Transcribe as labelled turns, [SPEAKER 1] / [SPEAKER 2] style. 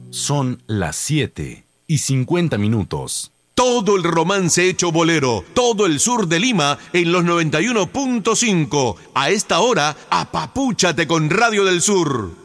[SPEAKER 1] Son las 7:50.
[SPEAKER 2] Todo el romance hecho bolero, todo el sur de Lima en los 91.5. A esta hora, apapúchate con Radio del Sur.